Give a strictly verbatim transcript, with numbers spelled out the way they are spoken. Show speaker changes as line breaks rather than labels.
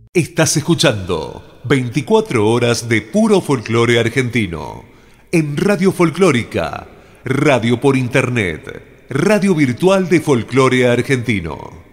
Estás escuchando veinticuatro horas de puro folclore argentino en Radio Folclórica, radio por internet, radio virtual de folclore argentino.